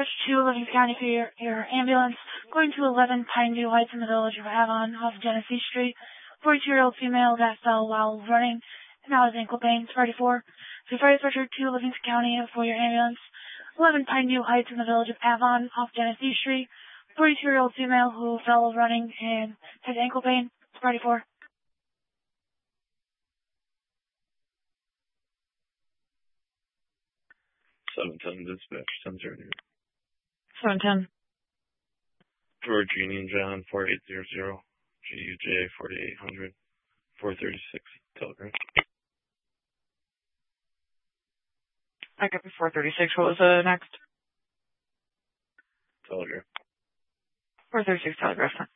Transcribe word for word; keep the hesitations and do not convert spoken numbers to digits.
switch to Livingston County for your, your ambulance. Going to eleven Pineview Heights in the village of Avon off Genesee Street. forty-two-year-old female that fell while running and now has ankle pain. thirty-four. So fire dispatcher to Livingston County for your ambulance. eleven Pineview Heights in the village of Avon off Genesee Street. forty-two-year-old female who fell while running and has ankle pain. thirty-four. seven ten dispatch, ten zero. seven ten. George Union John, four eight zero zero, G U J, forty-eight hundred, four thirty-six, Telegram. I got the four thirty-six. What was the next? Telegram. four thirty-six Telegram.